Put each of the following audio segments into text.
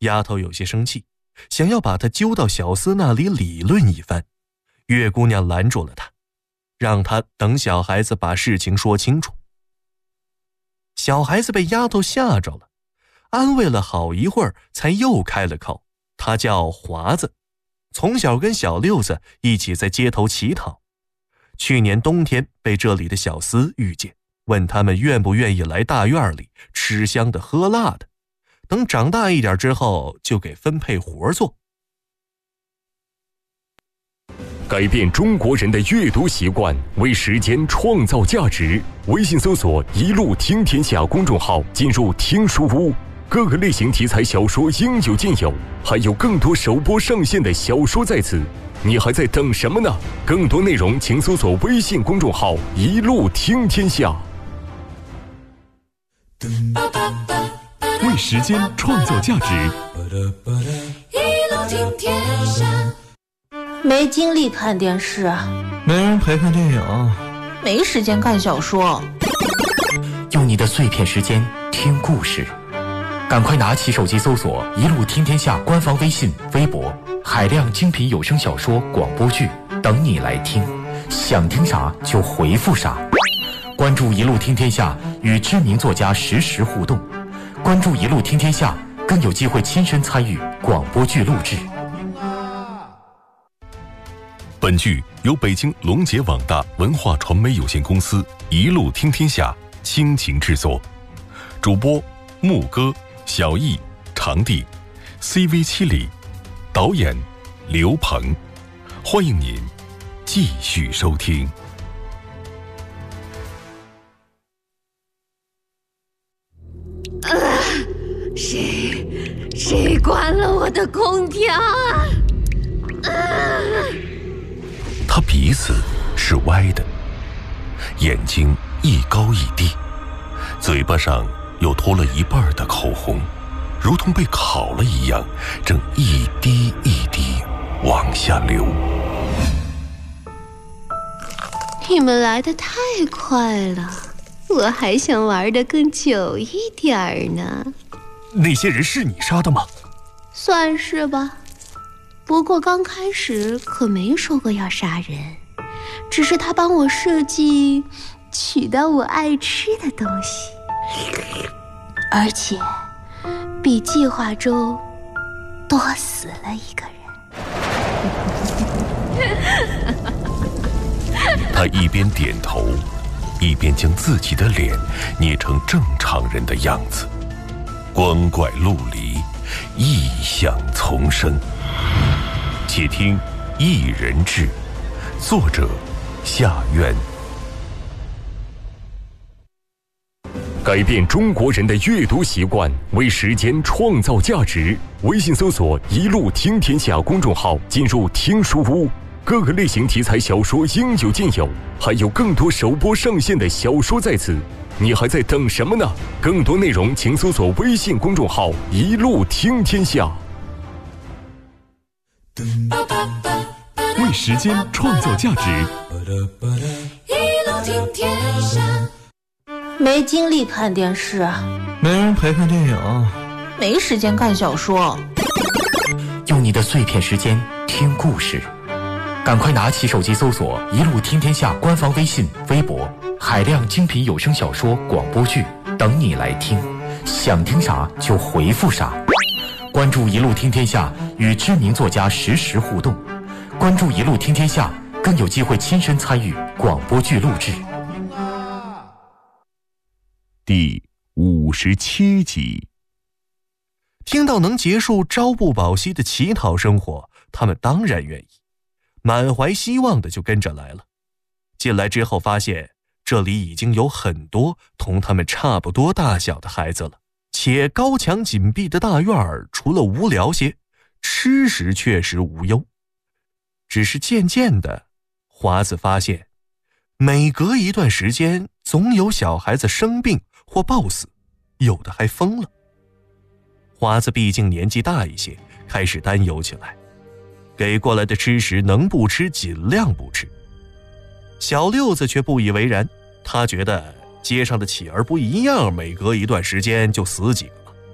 丫头有些生气，想要把他揪到小厮那里理论一番。月姑娘拦住了他，让他等小孩子把事情说清楚。小孩子被丫头吓着了，安慰了好一会儿才又开了口。他叫华子，从小跟小六子一起在街头乞讨，去年冬天被这里的小厮遇见，问他们愿不愿意来大院里吃香的喝辣的，等长大一点之后就给分配活做。 改变中国人的阅读习惯，为时间创造价值。微信搜索“一路听天下”公众号，进入听书屋，各个类型题材小说应有尽有，还有更多首播上线的小说在此，你还在等什么呢？更多内容请搜索微信公众号“一路听天下”。为时间创造价值， 一路听天下。 没精力看电视， 没人陪看电影， 没时间看小说， 用你的碎片时间听故事，赶快拿起手机搜索“一路听天下”官方微信、微博，海量精品有声小说、广播剧等你来听，想听啥就回复啥。关注“一路听天下”，与知名作家实时互动。关注“一路听天下”，更有机会亲身参与广播剧录制。 本剧由北京龙杰网大文化传媒有限公司一路听天下倾情制作，主播牧歌、小易、长地 ，CV7里，导演刘鹏。欢迎您继续收听。 谁关了我的空调啊？ 他鼻子是歪的，眼睛一高一低，嘴巴上又脱了一半的口红，如同被烤了一样，正一滴一滴往下流。 你们来得太快了，我还想玩得更久一点呢。 那些人是你杀的吗？ 算是吧，不过刚开始可没说过要杀人，只是他帮我设计取到我爱吃的东西，而且比计划中多死了一个人。 他一边点头，一边将自己的脸捏成正常人的样子。光怪陆离，异象丛生。且听《一人志》，作者夏苑。 改变中国人的阅读习惯，为时间创造价值。微信搜索“一路听天下”公众号，进入听书屋，各个类型题材小说应有尽有，还有更多首播上线的小说在此，你还在等什么呢？更多内容请搜索微信公众号“一路听天下”。为时间创造价值， 一路听天下。 没精力看电视， 没人陪看电影， 没时间看小说， 用你的碎片时间听故事，赶快拿起手机搜索“一路听天下”官方微信、微博，海量精品有声小说、广播剧等你来听，想听啥就回复啥。关注“一路听天下”，与知名作家实时互动。关注“一路听天下”，更有机会亲身参与广播剧录制。 第57集。 听到能结束朝不保夕的乞讨生活，他们当然愿意，满怀希望的就跟着来了。进来之后发现，这里已经有很多同他们差不多大小的孩子了，且高墙紧闭的大院儿除了无聊些，吃食确实无忧。只是渐渐的，华子发现，每隔一段时间，总有小孩子生病或暴死，有的还疯了。华子毕竟年纪大一些，开始担忧起来，给过来的吃食能不吃尽量不吃。小六子却不以为然，他觉得街上的乞儿不一样，每隔一段时间就死几个，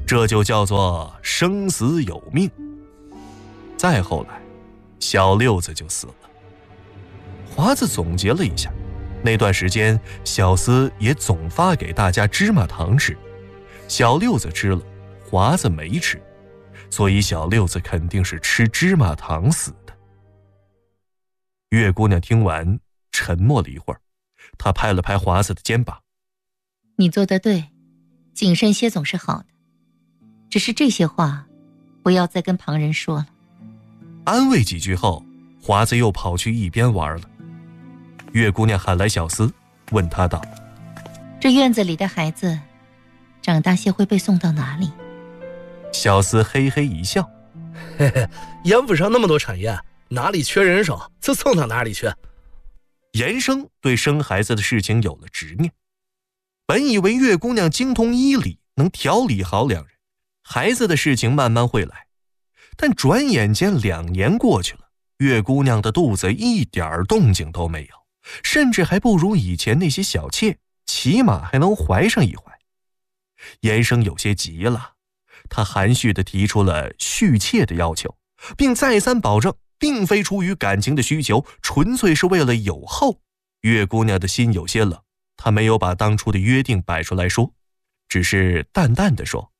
这就叫做生死有命。再后来，小六子就死了。华子总结了一下，那段时间小厮也总发给大家芝麻糖吃，小六子吃了，华子没吃，所以小六子肯定是吃芝麻糖死的。月姑娘听完沉默了一会儿，她拍了拍华子的肩膀： 你做得对，谨慎些总是好的，只是这些话不要再跟旁人说了。 安慰几句后，华子又跑去一边玩了。月姑娘喊来小厮，问他道： 这院子里的孩子长大些会被送到哪里？ 小厮嘿嘿一笑： 嘿嘿，盐府上那么多产业，哪里缺人手就送到哪里去。 严生对生孩子的事情有了执念，本以为月姑娘精通医理，能调理好两人，孩子的事情慢慢会来。但转眼间2年过去了，月姑娘的肚子一点动静都没有，甚至还不如以前那些小妾，起码还能怀上一怀。严生有些急了，他含蓄地提出了续妾的要求，并再三保证并非出于感情的需求，纯粹是为了有后。月姑娘的心有些冷，她没有把当初的约定摆出来说，只是淡淡地说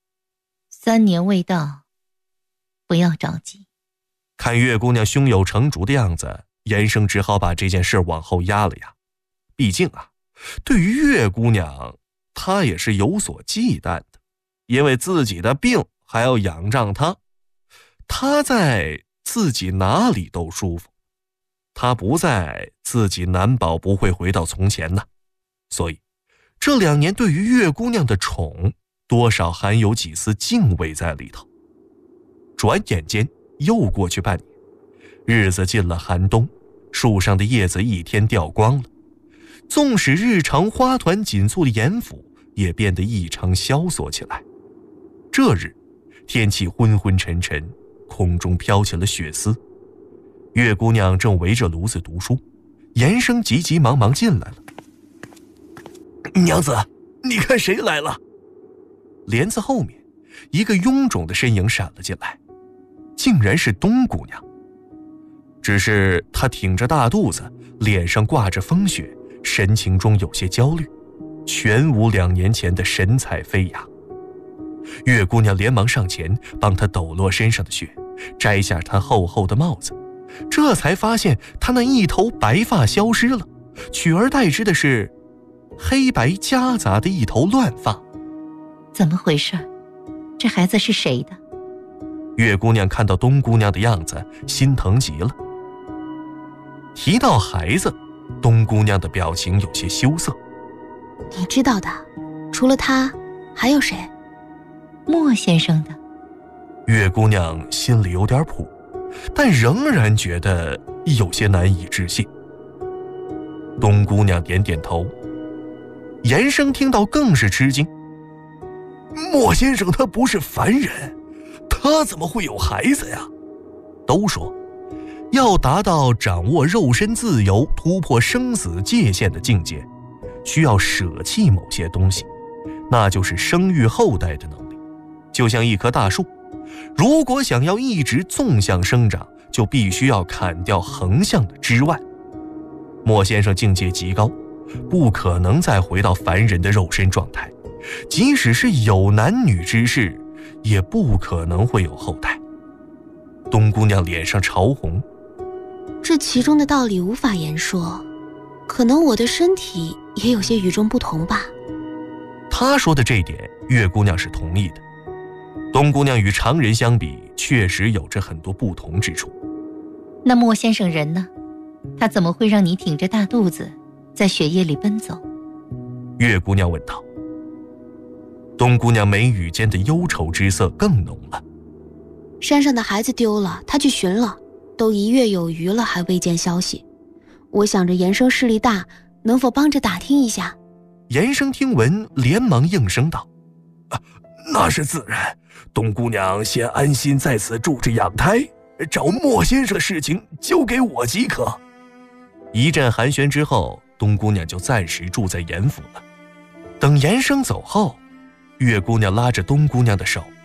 3年未到，不要着急。 看月姑娘胸有成竹的样子，严生只好把这件事往后压了压。毕竟对于月姑娘，他也是有所忌惮的，因为自己的病还要仰仗她，他在自己哪里都舒服，他不在，自己难保不会回到从前呢。所以这2年对于月姑娘的宠，多少含有几丝敬畏在里头。转眼间又过去半年，日子进了寒冬，树上的叶子一天掉光了，纵使日常花团锦簇的严府也变得异常萧索起来。这日天气昏昏沉沉，空中飘起了雪丝。月姑娘正围着炉子读书，严生急急忙忙进来了。娘子，你看谁来了？帘子后面一个臃肿的身影闪了进来，竟然是冬姑娘。只是她挺着大肚子，脸上挂着风雪，神情中有些焦虑，全无2年前的神采飞扬。月姑娘连忙上前帮她抖落身上的雪，摘下她厚厚的帽子，这才发现她那一头白发消失了，取而代之的是黑白夹杂的一头乱发。 怎么回事？这孩子是谁的？ 月姑娘看到冬姑娘的样子，心疼极了。提到孩子，冬姑娘的表情有些羞涩。 你知道的，除了他还有谁？ 莫先生的。 月姑娘心里有点谱，但仍然觉得有些难以置信。冬姑娘点点头。严生听到更是吃惊，莫先生他不是凡人，他怎么会有孩子呀？都说要达到掌握肉身自由、突破生死界限的境界，需要舍弃某些东西，那就是生育后代的能力。就像一棵大树，如果想要一直纵向生长，就必须要砍掉横向的枝蔓。莫先生境界极高，不可能再回到凡人的肉身状态，即使是有男女之事，也不可能会有后代。冬姑娘脸上潮红， 这其中的道理无法言说，可能我的身体也有些与众不同吧。 她说的这点，月姑娘是同意的。冬姑娘与常人相比，确实有着很多不同之处。 那莫先生人呢？他怎么会让你挺着大肚子在雪夜里奔走？ 月姑娘问道。冬姑娘眉宇间的忧愁之色更浓了。 山上的孩子丢了，他去寻了，都1月有余了，还未见消息。我想着严生势力大，能否帮着打听一下？ 严生听闻，连忙应声道：那是自然，冬姑娘先安心在此住着养胎，找莫先生的事情交给我即可。一阵寒暄之后，冬姑娘就暂时住在严府了。等严生走后，月姑娘拉着冬姑娘的手，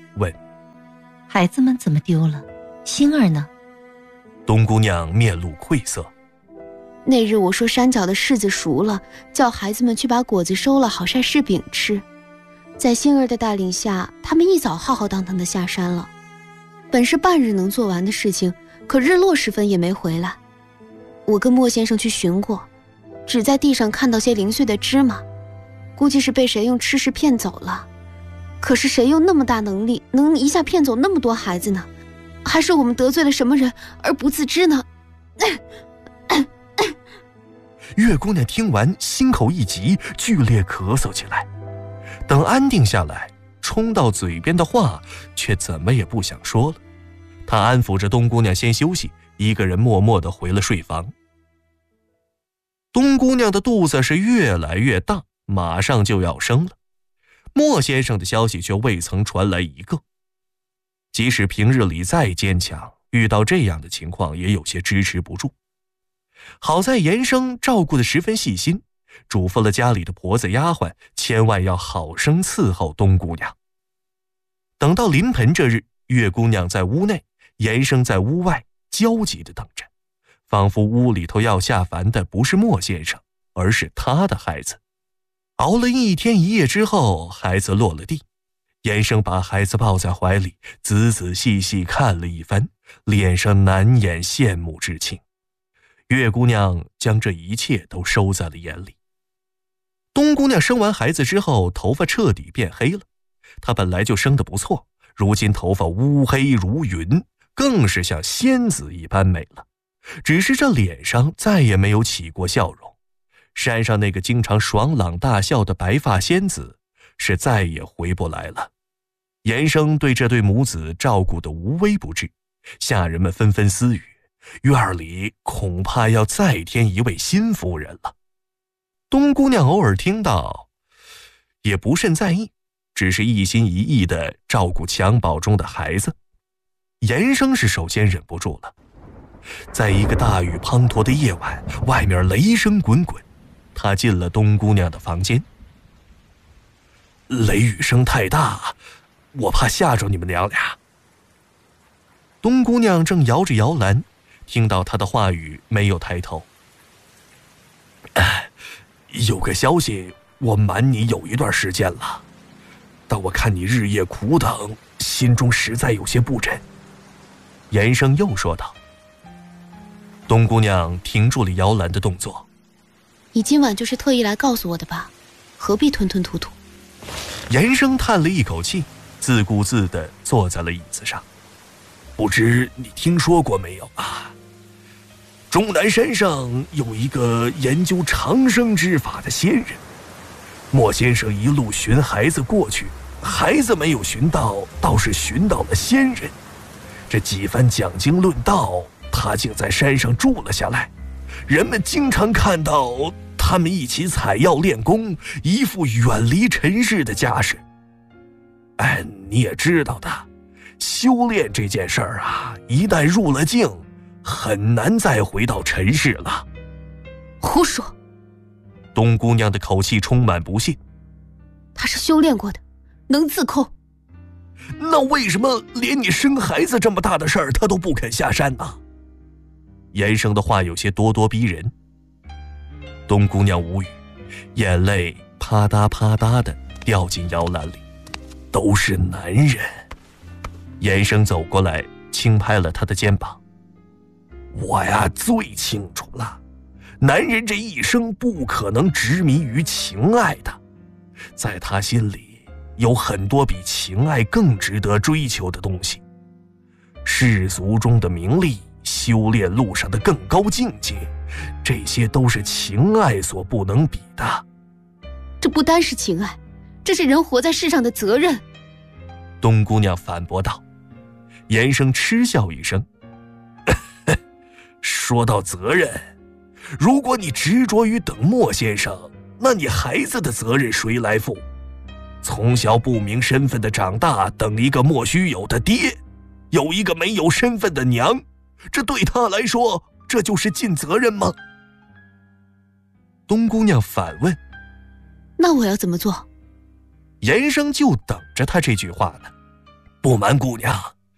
孩子们怎么丢了？星儿呢？ 冬姑娘面露愧色。 那日我说山脚的柿子熟了，叫孩子们去把果子收了，好晒柿饼吃。在星儿的带领下，他们一早浩浩荡荡地下山了。本是半日能做完的事情，可日落时分也没回来。我跟莫先生去寻过，只在地上看到些零碎的芝麻，估计是被谁用吃食骗走了。可是谁有那么大能力，能一下骗走那么多孩子呢？还是我们得罪了什么人而不自知呢？ 月姑娘听完，心口一急，剧烈咳嗽起来。等安定下来，冲到嘴边的话却怎么也不想说了。她安抚着冬姑娘先休息，一个人默默地回了睡房。冬姑娘的肚子是越来越大，马上就要生了。莫先生的消息却未曾传来一个。即使平日里再坚强，遇到这样的情况也有些支持不住。好在严生照顾得十分细心，嘱咐了家里的婆子丫鬟，千万要好生伺候冬姑娘。等到临盆这日，月姑娘在屋内，严生在屋外，焦急地等着，仿佛屋里头要下凡的不是莫先生，而是他的孩子。熬了一天一夜之后，孩子落了地，严生把孩子抱在怀里，仔仔细细看了一番，脸上难掩羡慕之情。月姑娘将这一切都收在了眼里。冬姑娘生完孩子之后，头发彻底变黑了。她本来就生得不错，如今头发乌黑如云，更是像仙子一般美了。只是这脸上再也没有起过笑容。山上那个经常爽朗大笑的白发仙子，是再也回不来了。严生对这对母子照顾得无微不至，下人们纷纷私语，院里恐怕要再添一位新夫人了。冬姑娘偶尔听到，也不甚在意，只是一心一意地照顾襁褓中的孩子。严生是首先忍不住了。在一个大雨滂沱的夜晚，外面雷声滚滚，他进了冬姑娘的房间。雷雨声太大，我怕吓着你们娘俩。冬姑娘正摇着摇篮，听到他的话语，没有抬头。有个消息，我瞒你有一段时间了，但我看你日夜苦等，心中实在有些不忍。严生又说道。冬姑娘停住了摇篮的动作。 你今晚就是特意来告诉我的吧？何必吞吞吐吐？ 严生叹了一口气，自顾自地坐在了椅子上。不知你听说过没有啊？终南山上有一个研究长生之法的仙人，莫先生一路寻孩子过去，孩子没有寻到，倒是寻到了仙人。这几番讲经论道，他竟在山上住了下来。人们经常看到他们一起采药练功，一副远离尘世的架势。你也知道的，修炼这件事儿啊，一旦入了境，很难再回到尘世了。 胡说！ 冬姑娘的口气充满不信。 他是修炼过的，能自控。 那为什么连你生孩子这么大的事儿他都不肯下山呢？严生的话有些咄咄逼人。冬姑娘无语，眼泪啪嗒啪嗒地掉进摇篮里。都是男人。严生走过来，轻拍了他的肩膀。我呀，最清楚了，男人这一生不可能执迷于情爱的，在他心里有很多比情爱更值得追求的东西。世俗中的名利，修炼路上的更高境界，这些都是情爱所不能比的。 这不单是情爱，这是人活在世上的责任。 冬姑娘反驳道。严生嗤笑一声。说到责任，如果你执着于等莫先生，那你孩子的责任谁来负？从小不明身份的长大，等一个莫须有的爹，有一个没有身份的娘，这对他来说，这就是尽责任吗？冬姑娘反问。 那我要怎么做？ 严生就等着他这句话呢。不瞒姑娘，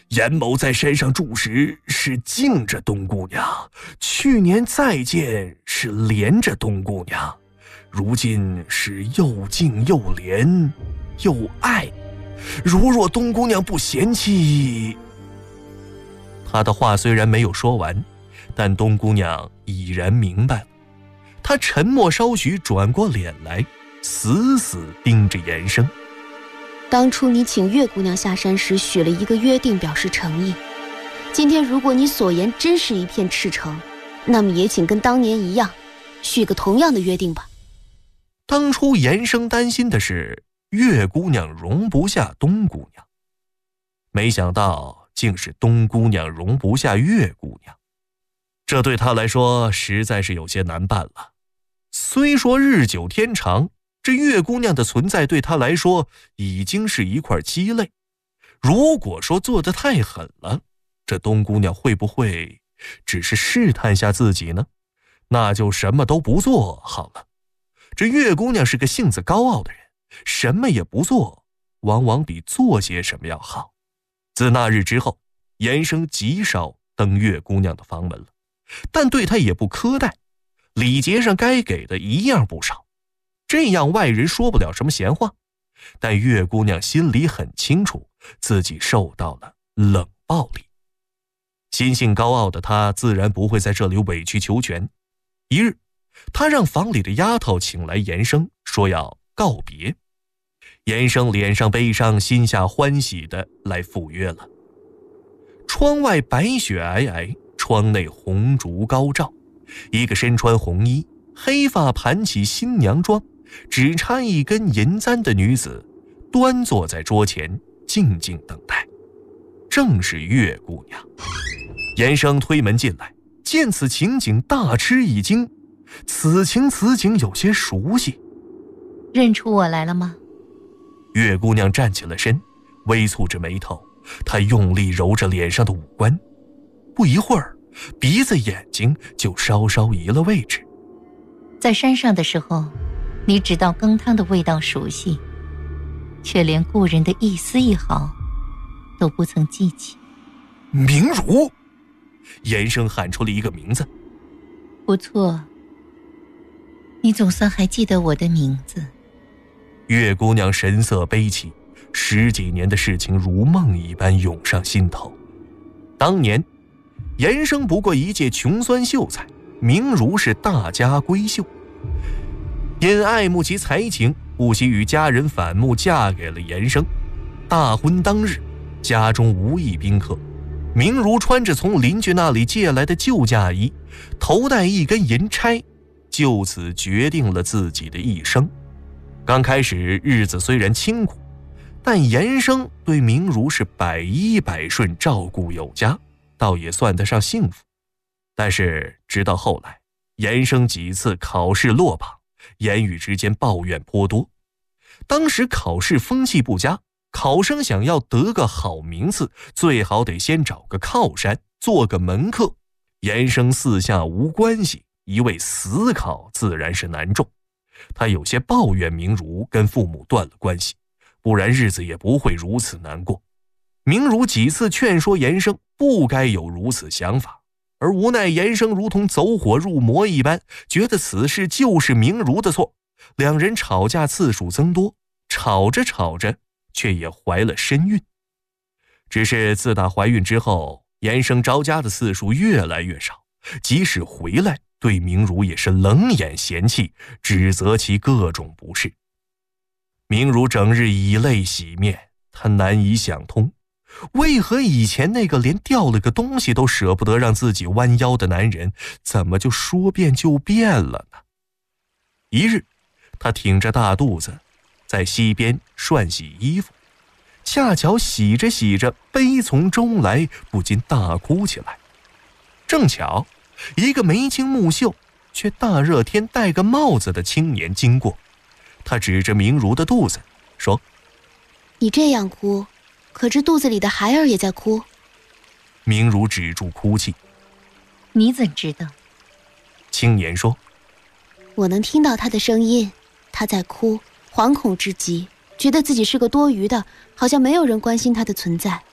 严某在山上住时是敬着冬姑娘，去年再见是怜着冬姑娘，如今是又敬又怜又爱。如若冬姑娘不嫌弃……他的话虽然没有说完，但冬姑娘已然明白了。她沉默稍许，转过脸来，死死盯着严生。 当初你请月姑娘下山时许了一个约定，表示诚意。今天如果你所言真是一片赤诚，那么也请跟当年一样，许个同样的约定吧。 当初严生担心的是月姑娘容不下冬姑娘，没想到竟是冬姑娘容不下月姑娘，这对他来说实在是有些难办了。虽说日久天长，这月姑娘的存在对他来说已经是一块鸡肋。如果说做得太狠了，这冬姑娘会不会只是试探下自己呢？那就什么都不做好了。这月姑娘是个性子高傲的人，什么也不做，往往比做些什么要好。自那日之后，严生极少登月姑娘的房门了，但对她也不苛待，礼节上该给的一样不少。这样外人说不了什么闲话，但月姑娘心里很清楚，自己受到了冷暴力。心性高傲的她自然不会在这里委曲求全。一日，她让房里的丫头请来严生，说要告别。严生脸上悲伤，心下欢喜的来赴约了。窗外白雪皑皑，窗内红烛高照，一个身穿红衣，黑发盘起新娘妆，只插一根银簪的女子端坐在桌前，静静等待，正是月姑娘。严生推门进来，见此情景大吃一惊，此情有些熟悉。 认出我来了吗？ 月姑娘站起了身，微蹙着眉头，她用力揉着脸上的五官，不一会儿，鼻子眼睛就稍稍移了位置。 在山上的时候，你只道羹汤的味道熟悉，却连故人的一丝一毫都不曾记起。 明如！严生喊出了一个名字。 不错，你总算还记得我的名字。 月姑娘神色悲戚，10几年的事情如梦一般涌上心头。当年严生不过一介穷酸秀才，明如是大家闺秀，因爱慕其才情，不惜与家人反目，嫁给了严生。大婚当日，家中无一宾客，明如穿着从邻居那里借来的旧嫁衣，头戴一根银钗，就此决定了自己的一生。刚开始日子虽然清苦，但严生对明如是百依百顺，照顾有加，倒也算得上幸福。但是直到后来，严生几次考试落榜，言语之间抱怨颇多。当时考试风气不佳，考生想要得个好名次，最好得先找个靠山，做个门客。严生四下无关系，一味死考自然是难中。他有些抱怨明如跟父母断了关系，不然日子也不会如此难过。明如几次劝说严生不该有如此想法，而无奈严生如同走火入魔一般，觉得此事就是明如的错。两人吵架次数增多，吵着吵着却也怀了身孕。只是自打怀孕之后，严生着家的次数越来越少，即使回来，对明如也是冷眼嫌弃，指责其各种不是。明如整日以泪洗面，她难以想通，为何以前那个连掉了个东西都舍不得让自己弯腰的男人，怎么就说变就变了呢？一日，她挺着大肚子在溪边涮洗衣服，恰巧洗着洗着，悲从中来，不禁大哭起来。正巧一个眉清目秀却大热天戴个帽子的青年经过，他指着明如的肚子说： 你这样哭，可知肚子里的孩儿也在哭？ 明如止住哭泣。 你怎知道？ 青年说： 我能听到他的声音，他在哭，惶恐之极，觉得自己是个多余的，好像没有人关心他的存在。